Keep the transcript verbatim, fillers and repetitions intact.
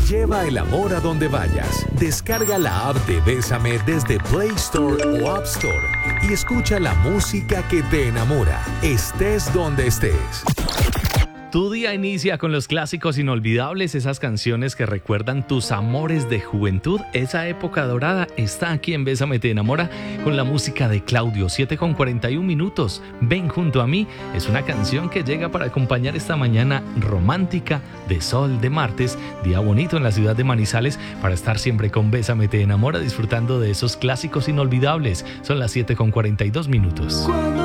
Lleva el amor a donde vayas. Descarga la app de Bésame desde Play Store o App Store y escucha la música que te enamora, estés donde estés. Tu día inicia con los clásicos inolvidables, esas canciones que recuerdan tus amores de juventud. Esa época dorada está aquí en Bésame te enamora con la música de Claudio. siete con cuarenta y un minutos. Ven junto a mí. Es una canción que llega para acompañar esta mañana romántica de sol de martes, día bonito en la ciudad de Manizales, para estar siempre con Bésame te enamora disfrutando de esos clásicos inolvidables. Son las siete con cuarenta y dos minutos.